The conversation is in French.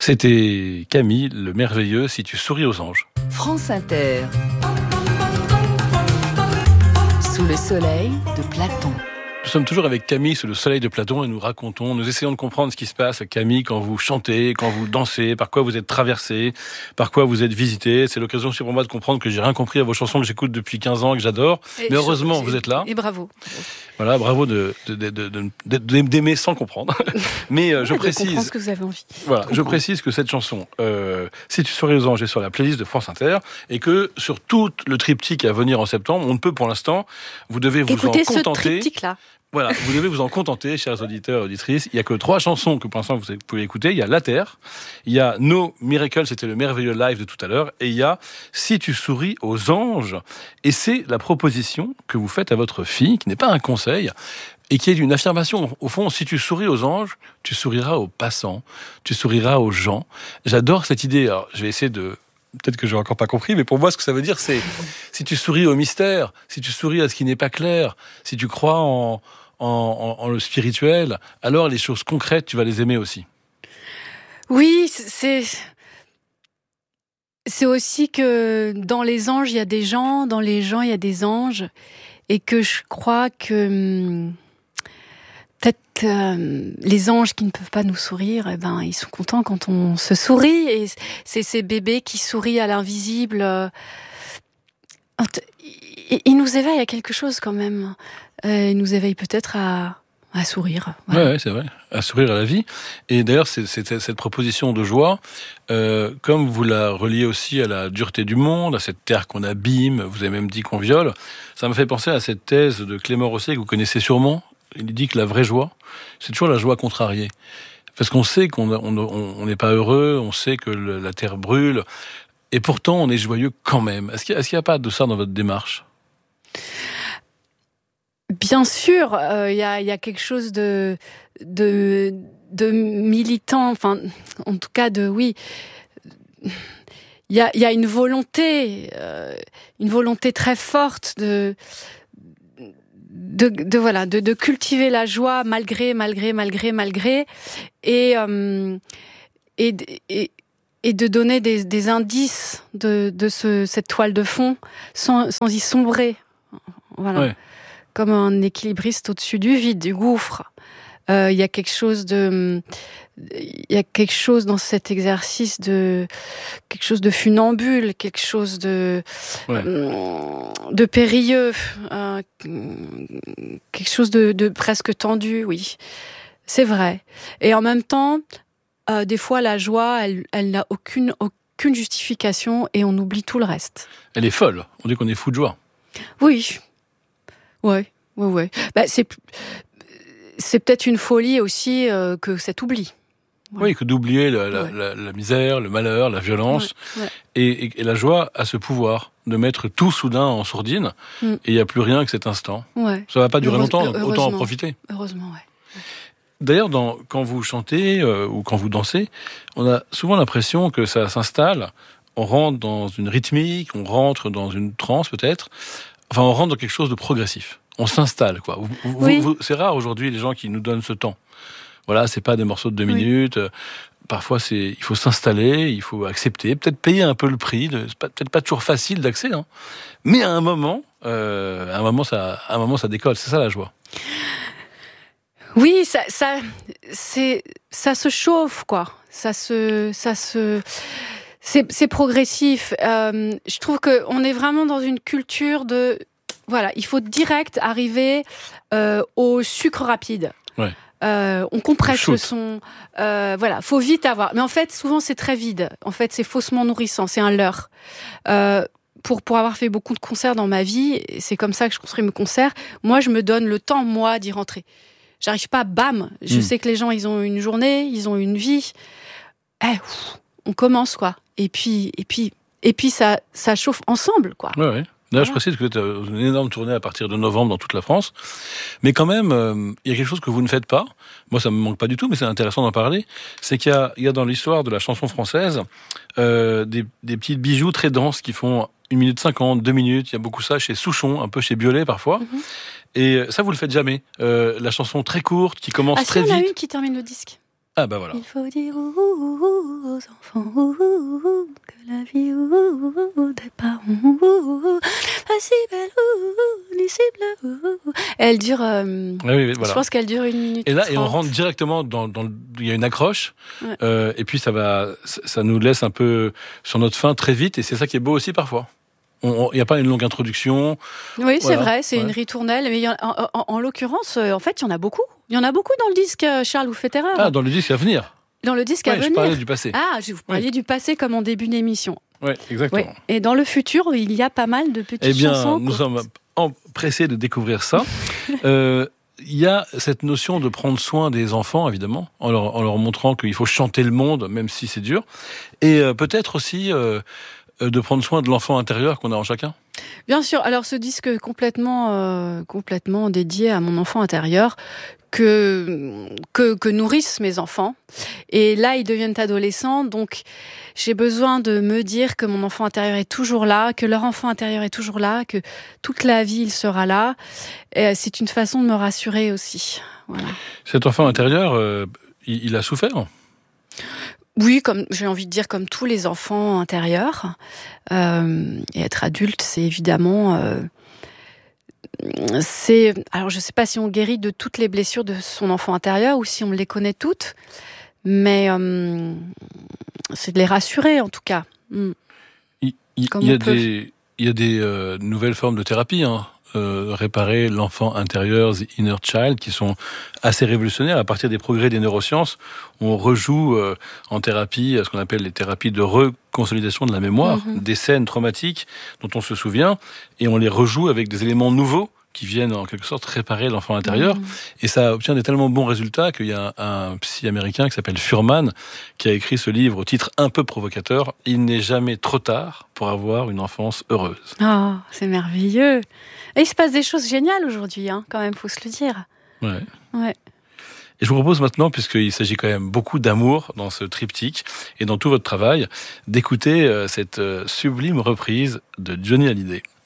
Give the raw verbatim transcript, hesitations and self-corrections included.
C'était Camille, le merveilleux, si tu souris aux anges. France Inter. Sous le soleil de Platon. Nous sommes toujours avec Camille sous le soleil de Platon et nous racontons, nous essayons de comprendre ce qui se passe. Camille, quand vous chantez, quand vous dansez, par quoi vous êtes traversé, par quoi vous êtes visité. C'est l'occasion aussi pour moi de comprendre que j'ai rien compris à vos chansons que j'écoute depuis quinze ans et que j'adore. Et Mais heureusement, vous êtes là. Et bravo. Voilà, bravo de, de, de, de, de, d'aimer sans comprendre. Mais euh, je ouais, précise. De comprendre ce que vous avez envie. Voilà, je précise que cette chanson, euh, si tu souris aux anges, est sur la playlist de France Inter et que sur tout le triptyque à venir en septembre, on ne peut pour l'instant, vous devez vous Écoutez en contenter. Écoutez ce triptyque-là. Voilà, vous devez vous en contenter, chers auditeurs et auditrices. Il n'y a que trois chansons que pour l'instant vous pouvez écouter. Il y a La Terre, il y a No Miracle, c'était le merveilleux live de tout à l'heure, et il y a Si tu souris aux anges. Et c'est la proposition que vous faites à votre fille, qui n'est pas un conseil, et qui est une affirmation. Au fond, si tu souris aux anges, tu souriras aux passants, tu souriras aux gens. J'adore cette idée. Alors, je vais essayer de... Peut-être que je n'ai encore pas compris, mais pour moi, ce que ça veut dire, c'est si tu souris au mystère, si tu souris à ce qui n'est pas clair, si tu crois en, en, en, en le spirituel, alors les choses concrètes, tu vas les aimer aussi. Oui, c'est... C'est aussi que dans les anges, il y a des gens, dans les gens, il y a des anges, et que je crois que... Peut-être euh, les anges qui ne peuvent pas nous sourire, eh ben, ils sont contents quand on se sourit. Et c'est ces bébés qui sourient à l'invisible. Euh, ils nous éveillent à quelque chose quand même. Euh, ils nous éveillent peut-être à, à sourire. Voilà. Ouais, ouais, c'est vrai. À sourire à la vie. Et d'ailleurs, c'est, c'est cette proposition de joie, euh, comme vous la reliez aussi à la dureté du monde, à cette terre qu'on abîme, vous avez même dit qu'on viole, ça me fait penser à cette thèse de Clément Rosset que vous connaissez sûrement. Il dit que la vraie joie, c'est toujours la joie contrariée. Parce qu'on sait qu'on on n'est pas heureux, on sait que le, la terre brûle, et pourtant on est joyeux quand même. Est-ce qu'il n'y a, a pas de ça dans votre démarche ? Bien sûr, il euh, y, a, y a quelque chose de, de, de militant, enfin, en tout cas de, oui... Il y a, y a une volonté, euh, une volonté très forte de... De, de voilà de, de cultiver la joie malgré malgré malgré malgré et euh, et, et et de donner des, des indices de de ce cette toile de fond sans sans y sombrer, voilà, ouais. Comme un équilibriste au-dessus du vide, du gouffre. Il euh, y a quelque chose de il y a quelque chose dans cet exercice de quelque chose de funambule, quelque chose de ouais. de périlleux, euh, quelque chose de, de presque tendu, oui, c'est vrai. Et en même temps, euh, des fois la joie, elle, elle n'a aucune aucune justification et on oublie tout le reste. Elle est folle. On dit qu'on est fou de joie. Oui, ouais, ouais, ouais. Bah, c'est c'est peut-être une folie aussi euh, que cet oubli. Ouais. Oui, que d'oublier la, la, ouais. la, la misère, le malheur, la violence. Ouais, ouais. Et, et, et la joie a ce pouvoir de mettre tout soudain en sourdine, mm. et il n'y a plus rien que cet instant. Ouais. Ça ne va pas durer Heureuse, longtemps, autant en profiter. Heureusement, ouais. D'ailleurs, dans, quand vous chantez euh, ou quand vous dansez, on a souvent l'impression que ça s'installe, on rentre dans une rythmique, on rentre dans une transe peut-être, enfin on rentre dans quelque chose de progressif. On s'installe, quoi. Vous, vous, oui. vous, c'est rare aujourd'hui les gens qui nous donnent ce temps. Voilà, c'est pas des morceaux de deux oui. minutes. Parfois, c'est, il faut s'installer, il faut accepter, peut-être payer un peu le prix. De, c'est pas, peut-être pas toujours facile d'accès, hein. Mais à un moment, euh, à un moment, ça, à un moment, ça décolle. C'est ça la joie. Oui, ça, ça, c'est, ça se chauffe, quoi. Ça se, ça se, c'est, c'est progressif. Euh, je trouve que on est vraiment dans une culture de, voilà, il faut direct arriver euh, au sucre rapide. Ouais. Euh, on compresse le son, euh, voilà, faut vite avoir. Mais en fait, souvent c'est très vide. En fait, c'est faussement nourrissant, c'est un leurre. Euh, pour pour avoir fait beaucoup de concerts dans ma vie, c'est comme ça que je construis mes concerts. Moi, je me donne le temps, moi, d'y rentrer. J'arrive pas, bam. Je mmh. sais que les gens, ils ont une journée, ils ont une vie. Eh, ouf, on commence, quoi. Et puis et puis et puis ça ça chauffe ensemble, quoi. Ouais, ouais. D'ailleurs, je précise que vous êtes une énorme tournée à partir de novembre dans toute la France. Mais quand même, euh, il y a quelque chose que vous ne faites pas. Moi, ça me manque pas du tout, mais c'est intéressant d'en parler. C'est qu'il y a, il y a dans l'histoire de la chanson française euh, des, des petits bijoux très denses qui font une minute cinquante, deux minutes. Il y a beaucoup ça chez Souchon, un peu chez Biolay parfois. Mm-hmm. Et ça, vous le faites jamais. Euh, la chanson très courte qui commence ah, très si, vite. on a une qui termine le disque. Ah bah voilà. Il faut dire ouh, ouh, ouh, aux enfants ouh, ouh, ouh, que la vie ouh, ouh, ouh, des parents ouh, ouh, pas si belle ouh, ni si bleue ouh. Elle dure. Euh, Ah oui, oui, voilà. Je pense qu'elle dure une minute. Et là, et on trente. rentre directement dans, dans le- il y a une accroche, Ouais. euh, et puis ça va, ça ça nous laisse un peu sur notre faim très vite, et c'est ça qui est beau aussi parfois. On- on- Il n'y a pas une longue introduction. Oui, c'est Voilà, vrai, c'est ouais. une ritournelle. Mais il y en, en, en- en l'occurrence, euh, en fait, il y en a beaucoup. Il y en a beaucoup dans le disque, euh, Charles, vous faites erreur. Ah, dans le disque à venir. Dans le disque à Ouais, je venir. parlais du passé. Ah, je vous parliez du passé comme en début d'émission. Ouais, exactement. Oui. Et dans le futur, il y a pas mal de petites Eh bien, chansons. nous courtes. sommes empressés de découvrir ça. Euh, Il y a cette notion de prendre soin des enfants, évidemment, en leur, en leur montrant qu'il faut chanter le monde, même si c'est dur. Et euh, peut-être aussi euh, euh, de prendre soin de l'enfant intérieur qu'on a en chacun. Bien sûr. Alors, ce disque complètement, euh, complètement dédié à mon enfant intérieur que, que que nourrissent mes enfants. Et là, ils deviennent adolescents, donc j'ai besoin de me dire que mon enfant intérieur est toujours là, que leur enfant intérieur est toujours là, que toute la vie il sera là. Et c'est une façon de me rassurer aussi. Voilà. Cet enfant intérieur, euh, il, il a souffert. Oui, comme j'ai envie de dire, comme tous les enfants intérieurs. Euh, et être adulte, c'est évidemment, euh, c'est. Alors, je sais pas si on guérit de toutes les blessures de son enfant intérieur ou si on les connaît toutes, mais euh, c'est de les rassurer en tout cas. Mm. Il, il- Comme il y a on peut. des, il y a des euh, nouvelles formes de thérapie, hein. Euh, réparer l'enfant intérieur, the inner child, qui sont assez révolutionnaires. À partir des progrès des neurosciences, on rejoue euh, en thérapie ce qu'on appelle les thérapies de reconsolidation de la mémoire, Mhm. des scènes traumatiques dont on se souvient, et on les rejoue avec des éléments nouveaux qui viennent en quelque sorte réparer l'enfant intérieur. Mhm. Et ça obtient des tellement bons résultats qu'il y a un, un psy américain qui s'appelle Fuhrman qui a écrit ce livre au titre un peu provocateur, « Il n'est jamais trop tard pour avoir une enfance heureuse ». Ah, c'est merveilleux. Et il se passe des choses géniales aujourd'hui, hein, quand même, faut se le dire. Ouais. Ouais. Et je vous propose maintenant, puisqu'il s'agit quand même beaucoup d'amour dans ce triptyque et dans tout votre travail, d'écouter euh, cette euh, sublime reprise de Johnny Hallyday.